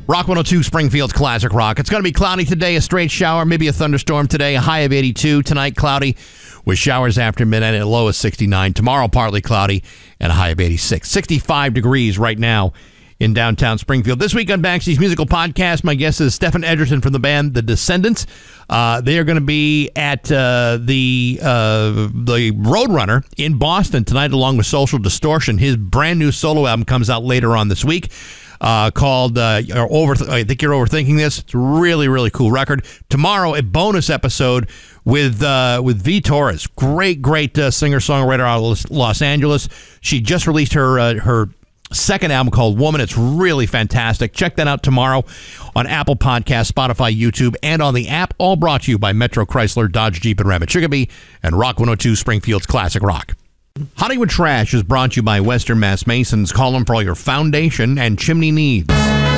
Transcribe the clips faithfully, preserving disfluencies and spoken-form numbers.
Rock one oh two, Springfield's Classic Rock. It's going to be cloudy today, a straight shower, maybe a thunderstorm today, a high of eighty-two. Tonight, cloudy with showers after midnight and a low of sixty-nine. Tomorrow, partly cloudy and a high of eighty-six. sixty-five degrees right now in downtown Springfield. This week on Baxi's Musical Podcast, my guest is Stefan Edgerton from the band The Descendants. Uh, they are going to be at uh, the uh, the Roadrunner in Boston tonight, along with Social Distortion. His brand new solo album comes out later on this week. Uh, called uh, over. I think you're overthinking this. It's a really, really cool record. Tomorrow, a bonus episode with uh, with V Torres, great, great uh, singer songwriter out of Los Angeles. She just released her uh, her second album called Woman. It's really fantastic. Check that out tomorrow on Apple Podcasts, Spotify, YouTube, and on the app. All brought to you by Metro Chrysler, Dodge, Jeep, and Ram at Chicopee and Rock one oh two, Springfield's Classic Rock. Hollywood Trash is brought to you by Western Mass Masons. Call them for all your foundation and chimney needs.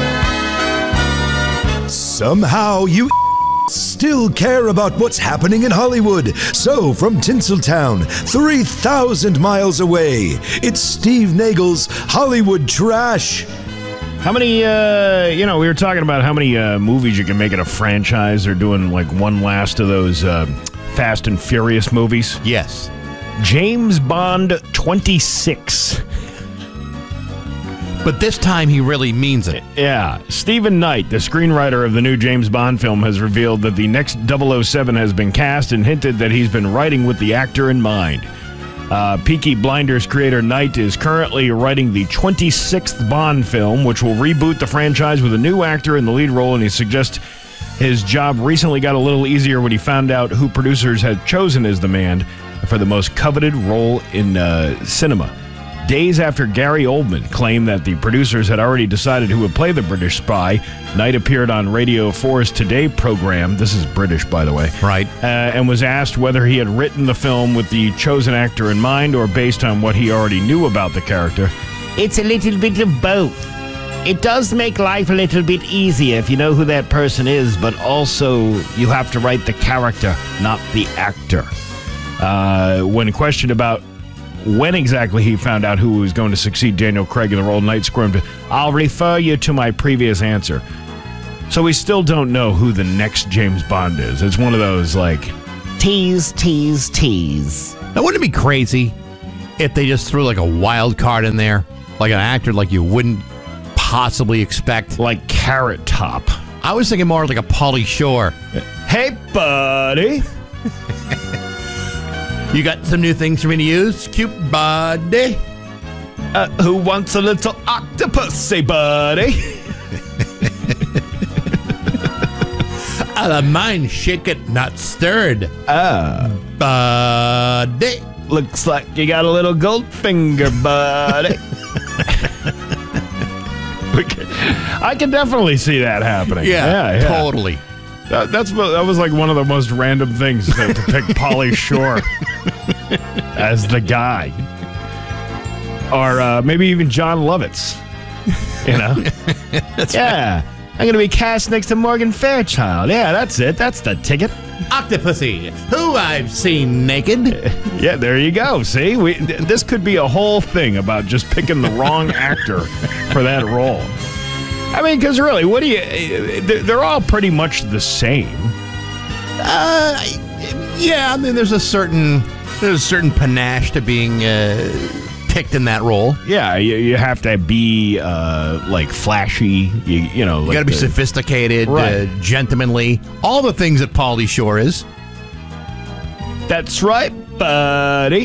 Somehow you still care about what's happening in Hollywood. So from Tinseltown, three thousand miles away, it's Steve Nagel's Hollywood Trash. How many, uh, you know, we were talking about how many uh, movies you can make it a franchise. They're doing like one last of those uh, Fast and Furious movies. Yes. James Bond twenty-six. But this time he really means it. Yeah. Stephen Knight, the screenwriter of the new James Bond film, has revealed that the next double oh seven has been cast and hinted that he's been writing with the actor in mind. Uh, Peaky Blinders creator Knight is currently writing the twenty-sixth Bond film, which will reboot the franchise with a new actor in the lead role, and he suggests his job recently got a little easier when he found out who producers had chosen as the man for the most coveted role in uh, cinema. Days after Gary Oldman claimed that the producers had already decided who would play the British spy, Knight appeared on Radio four's Today program, this is British, by the way, right, uh, and was asked whether he had written the film with the chosen actor in mind or based on what he already knew about the character. It's a little bit of both. It does make life a little bit easier if you know who that person is, but also you have to write the character, not the actor. Uh, when questioned about when exactly he found out who was going to succeed Daniel Craig in the role, Knight squirmed, "I'll refer you to my previous answer." So we still don't know who the next James Bond is. It's one of those, like, tease, tease, tease. Now, wouldn't it be crazy if they just threw like a wild card in there? Like an actor like you wouldn't possibly expect? Like Carrot Top. I was thinking more like a Pauly Shore. Hey, buddy. You got some new things for me to use? Cute buddy. Uh, who wants a little octopus, say buddy? I love mine shaken, not stirred. Ah. Uh, buddy. Looks like you got a little gold finger, buddy. I can definitely see that happening. Yeah, yeah, yeah. Totally. That, that's that was like one of the most random things to, to pick Pauly Shore as the guy, or uh, maybe even John Lovitz. You know, that's yeah. Right. I'm gonna be cast next to Morgan Fairchild. Yeah, that's it. That's the ticket. Octopussy, who I've seen naked. Yeah, there you go. See, we this could be a whole thing about just picking the wrong actor for that role. I mean, because really, what do you... They're all pretty much the same. Uh, yeah, I mean, there's a certain there's a certain panache to being uh, picked in that role. Yeah, you, you have to be, uh, like, flashy, you, you know. You like got to be the, sophisticated, right. uh, gentlemanly, all the things that Pauly Shore is. That's right, buddy.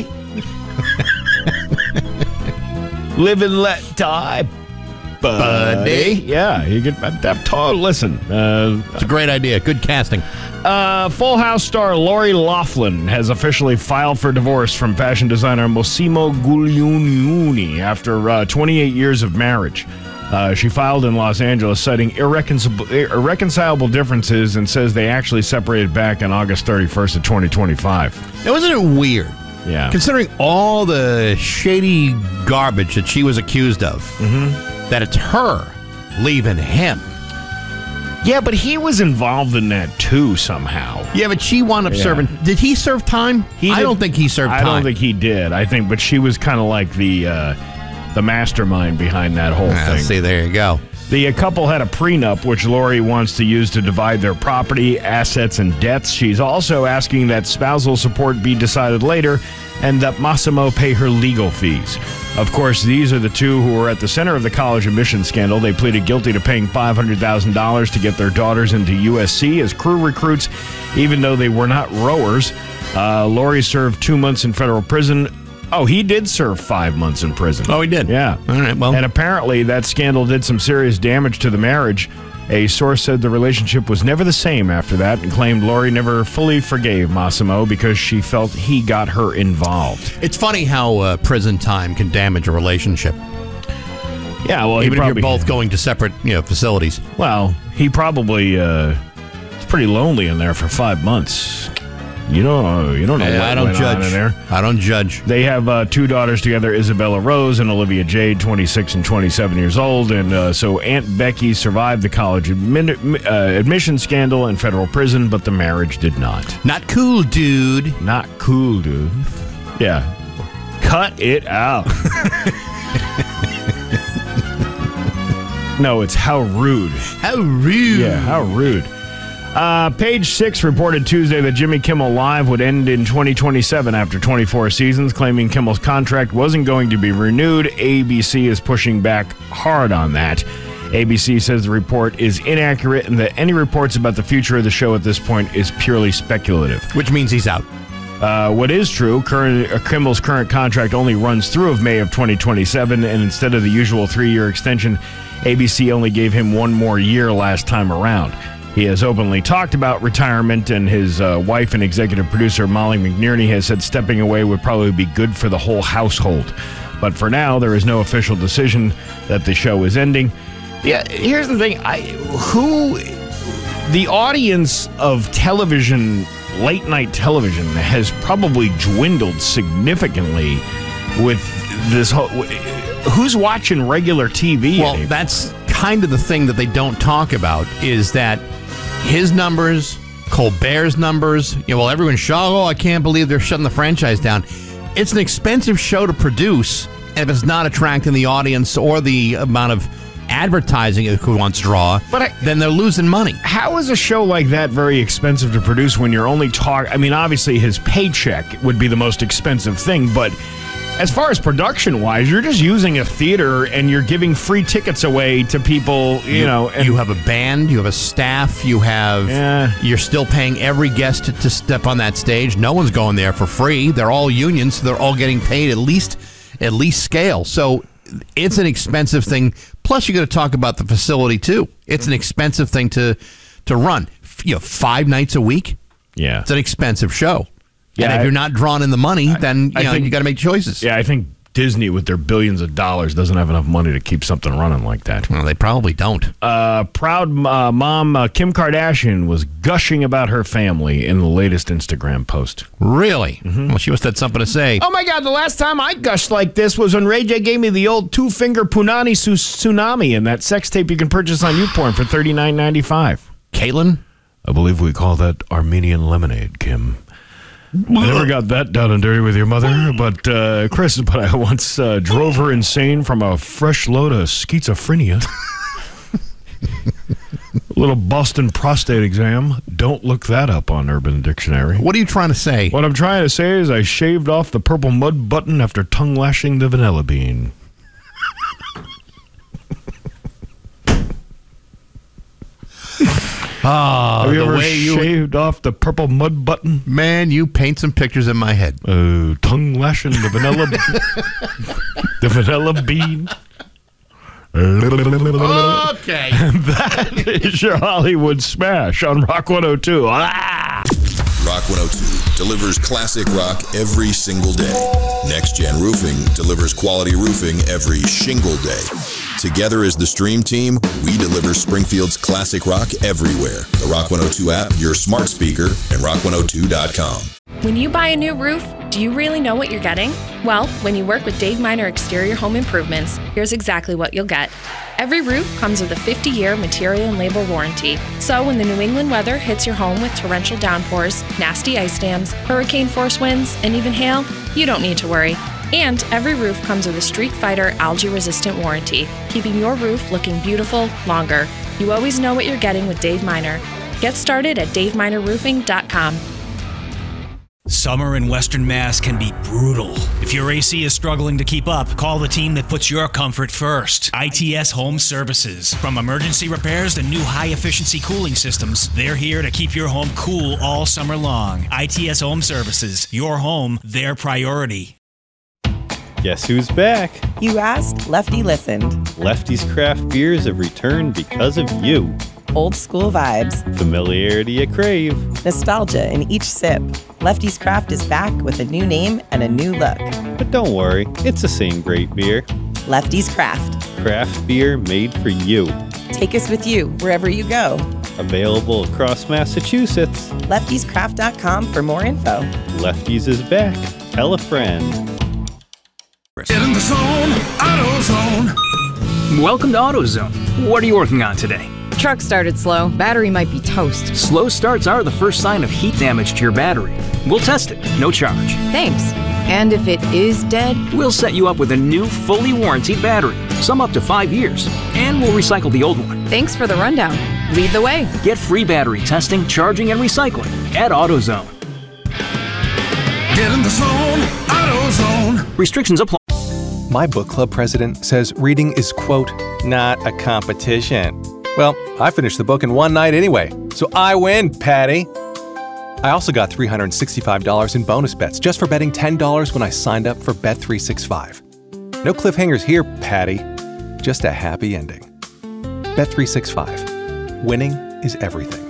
Live and let die, buddy. buddy. Yeah, you get that. Oh, listen, uh, it's a great idea. Good casting. Uh, Full House star Lori Loughlin has officially filed for divorce from fashion designer Mossimo Guglielmini after uh, twenty-eight years of marriage. Uh, she filed in Los Angeles, citing irreconcilable, irreconcilable differences, and says they actually separated back on August thirty-first of twenty twenty-five. Now, isn't it weird? Yeah. Considering all the shady garbage that she was accused of, mm-hmm. that it's her leaving him. Yeah, but he was involved in that too somehow. Yeah, but she wound up yeah. serving. Did he serve time? He I did, don't think he served I time. I don't think he did. I think, but she was kind of like the uh, the mastermind behind that whole ah, thing. See, there you go. The couple had a prenup, which Lori wants to use to divide their property, assets, and debts. She's also asking that spousal support be decided later and that Massimo pay her legal fees. Of course, these are the two who were at the center of the college admissions scandal. They pleaded guilty to paying five hundred thousand dollars to get their daughters into U S C as crew recruits, even though they were not rowers. Uh, Lori served two months in federal prison. Oh, he did serve five months in prison. Oh, he did? Yeah. All right, well. And apparently that scandal did some serious damage to the marriage. A source said the relationship was never the same after that and claimed Lori never fully forgave Massimo because she felt he got her involved. It's funny how uh, prison time can damage a relationship. Yeah, well, even he probably, if you're both going to separate, you know, facilities. Well, he probably uh, it's pretty lonely in there for five months. You don't, you don't know Hey, what I don't went judge. on in there. I don't judge. They have uh, two daughters together, Isabella Rose and Olivia Jade, twenty-six and twenty-seven years old. And uh, so Aunt Becky survived the college admin, uh, admission scandal in federal prison, but the marriage did not. Not cool, dude. Not cool, dude. Yeah. Cut it out. No, it's how rude. How rude. Yeah, how rude. Uh, Page Six reported Tuesday that Jimmy Kimmel Live would end in twenty twenty-seven after twenty-four seasons, claiming Kimmel's contract wasn't going to be renewed. A B C is pushing back hard on that. A B C says the report is inaccurate and that any reports about the future of the show at this point is purely speculative. Which means he's out. Uh, what is true, current, uh, Kimmel's current contract only runs through of May of twenty twenty-seven, and instead of the usual three-year extension, A B C only gave him one more year last time around. He has openly talked about retirement, and his uh, wife and executive producer Molly McNerney has said stepping away would probably be good for the whole household. But for now, there is no official decision that the show is ending. Yeah, here's the thing: I who the audience of television, late night television, has probably dwindled significantly with this whole. Who's watching regular T V? Well, anymore? that's kind of the thing that they don't talk about is that his numbers, Colbert's numbers, you know, well, everyone's shocked, oh, I can't believe they're shutting the franchise down. It's an expensive show to produce, and if it's not attracting the audience or the amount of advertising it wants to draw, But I- then they're losing money. How is a show like that very expensive to produce when you're only talking? I mean, obviously his paycheck would be the most expensive thing, but as far as production-wise, you're just using a theater and you're giving free tickets away to people, you, know. And you have a band, you have a staff, you have, Yeah. you're still paying every guest to, to step on that stage. No one's going there for free. They're all unions, so they're all getting paid at least, at least scale. So it's an expensive thing. Plus, you got to talk about the facility too. It's an expensive thing to to run. You know, five nights a week. yeah. It's an expensive show. Yeah, and if I- you're not drawing in the money, then you I know think- you got to make choices. Yeah, I think Disney, with their billions of dollars, doesn't have enough money to keep something running like that. Well, they probably don't. Uh, proud uh, mom uh, Kim Kardashian was gushing about her family in the latest Instagram post. Really? Well, she must have had something to say. Oh my God, the last time I gushed like this was when Ray J gave me the old two-finger Punani su- Tsunami and that sex tape you can purchase on YouPorn for thirty-nine ninety-five. Caitlin? I believe we call that Armenian lemonade, Kim. I never got that down and dirty with your mother, but uh, Chris, but I once uh, drove her insane from a fresh load of schizophrenia. A little Boston prostate exam. Don't look that up on Urban Dictionary. What are you trying to say? What I'm trying to say is I shaved off the purple mud button after tongue lashing the vanilla bean. Ah, Have you the ever way you shaved off the purple mud button? man, you paint some pictures in my head. Uh, tongue lashing the vanilla, the vanilla bean. Okay. That is your Hollywood smash on Rock one oh two. Ah! Rock one oh two delivers classic rock every single day. Next Gen Roofing delivers quality roofing every shingle day. Together as the Stream Team, we deliver Springfield's classic rock everywhere. The Rock one oh two app, your smart speaker, and rock one oh two dot com. When you buy a new roof, do you really know what you're getting? Well, when you work with Dave Miner Exterior Home Improvements, here's exactly what you'll get. Every roof comes with a fifty-year material and labor warranty. So when the New England weather hits your home with torrential downpours, nasty ice dams, hurricane force winds, and even hail, you don't need to worry. And every roof comes with a Streak Fighter algae-resistant warranty, keeping your roof looking beautiful longer. You always know what you're getting with Dave Miner. Get started at dave miner roofing dot com. Summer in Western Mass can be brutal. If your A C is struggling to keep up, call the team that puts your comfort first. I T S Home Services. From emergency repairs to new high-efficiency cooling systems, they're here to keep your home cool all summer long. I T S Home Services. Your home, their priority. Guess who's back? You asked, Lefty listened. Lefty's craft beers have returned because of you. Old school vibes. Familiarity you crave. Nostalgia in each sip. Lefty's Craft is back with a new name and a new look. But don't worry, it's the same great beer. Lefty's Craft. Craft beer made for you. Take us with you wherever you go. Available across Massachusetts. lefties craft dot com for more info. Lefty's is back. Tell a friend. Get in the zone, AutoZone. Welcome to AutoZone. What are you working on today? Truck started slow. Battery might be toast. Slow starts are the first sign of heat damage to your battery. We'll test it, no charge. Thanks. And if it is dead? We'll set you up with a new, fully warranted battery, some up to five years, and we'll recycle the old one. Thanks for the rundown. Lead the way. Get free battery testing, charging, and recycling at AutoZone. Get in the zone, AutoZone. Restrictions apply. My book club president says reading is, quote, not a competition. Well, I finished the book in one night anyway, so I win, Patty. I also got three hundred sixty-five dollars in bonus bets just for betting ten dollars when I signed up for Bet three sixty-five. No cliffhangers here, Patty. Just a happy ending. Bet three sixty-five. Winning is everything.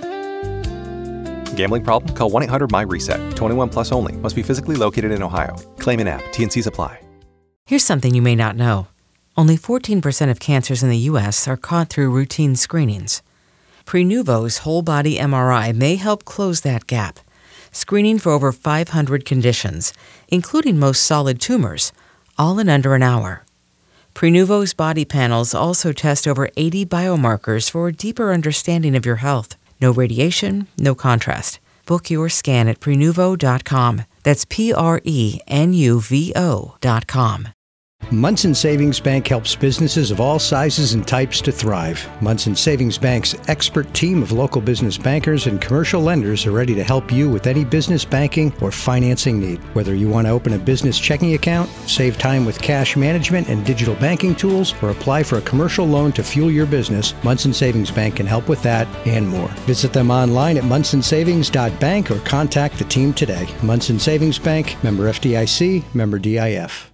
Gambling problem? Call one eight hundred M Y RESET. twenty-one plus only. Must be physically located in Ohio. Claim in app. T and Cs apply. Here's something you may not know. Only fourteen percent of cancers in the U S are caught through routine screenings. Prenuvo's whole-body M R I may help close that gap, screening for over five hundred conditions, including most solid tumors, all in under an hour. Prenuvo's body panels also test over eighty biomarkers for a deeper understanding of your health. No radiation, no contrast. Book your scan at prenuvo dot com. That's P R E N U V O dot com. Munson Savings Bank helps businesses of all sizes and types to thrive. Munson Savings Bank's expert team of local business bankers and commercial lenders are ready to help you with any business banking or financing need. Whether you want to open a business checking account, save time with cash management and digital banking tools, or apply for a commercial loan to fuel your business, Munson Savings Bank can help with that and more. Visit them online at munson savings dot bank or contact the team today. Munson Savings Bank, member F D I C, member D I F.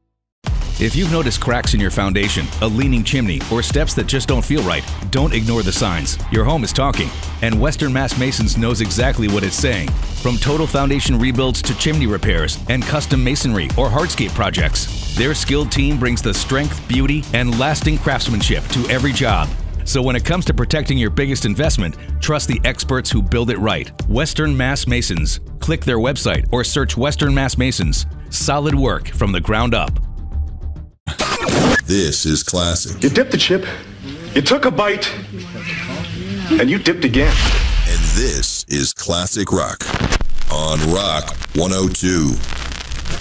If you've noticed cracks in your foundation, a leaning chimney, or steps that just don't feel right, don't ignore the signs. Your home is talking, and Western Mass Masons knows exactly what it's saying. From total foundation rebuilds to chimney repairs and custom masonry or hardscape projects, their skilled team brings the strength, beauty, and lasting craftsmanship to every job. So when it comes to protecting your biggest investment, trust the experts who build it right. Western Mass Masons. Click their website or search Western Mass Masons. Solid work from the ground up. This is classic. You dipped the chip, you took a bite, and you dipped again. And this is classic rock on Rock one oh two.